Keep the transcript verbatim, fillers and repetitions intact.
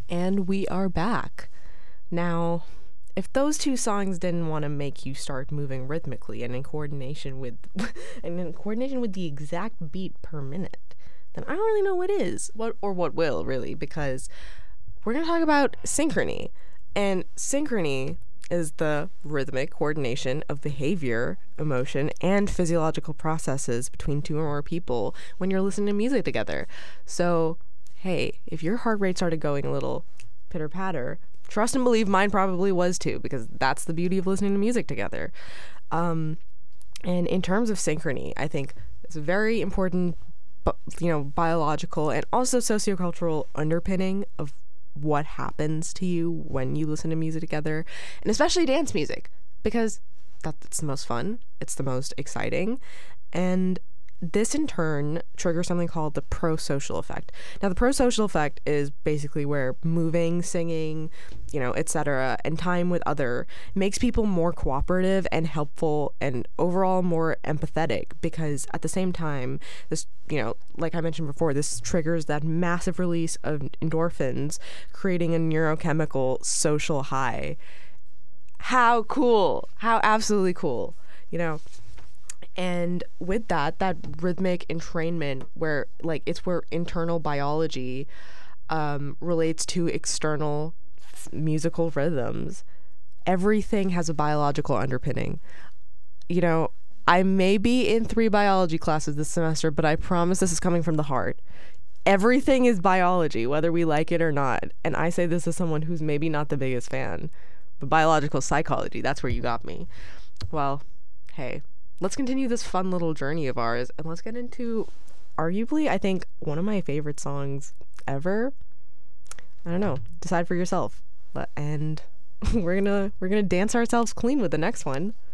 And we are back. Now, if those two songs didn't want to make you start moving rhythmically and in coordination with and in coordination with the exact beat per minute, then I don't really know what is. What or what will, really, because we're going to talk about synchrony. And synchrony is the rhythmic coordination of behavior, emotion, and physiological processes between two or more people when you're listening to music together. So, hey, if your heart rate started going a little pitter-patter, trust and believe mine probably was too, because that's the beauty of listening to music together. Um, and in terms of synchrony, I think it's a very important, you know, biological and also sociocultural underpinning of what happens to you when you listen to music together, and especially dance music, because that's the most fun, it's the most exciting, and this in turn triggers something called the pro-social effect. Now, the pro-social effect is basically where moving, singing, you know, et cetera, and time with other makes people more cooperative and helpful and overall more empathetic, because at the same time, this, you know, like I mentioned before, this triggers that massive release of endorphins, creating a neurochemical social high. How cool! How absolutely cool, you know? And with that, that rhythmic entrainment, where like it's where internal biology um, relates to external f- musical rhythms. Everything has a biological underpinning. You know, I may be in three biology classes this semester, but I promise this is coming from the heart. Everything is biology, whether we like it or not. And I say this as someone who's maybe not the biggest fan, but biological psychology, that's where you got me. Well, hey. Let's continue this fun little journey of ours, and let's get into arguably, I think, one of my favorite songs ever. I don't know. Decide for yourself. And we're gonna we're gonna dance ourselves clean with the next one.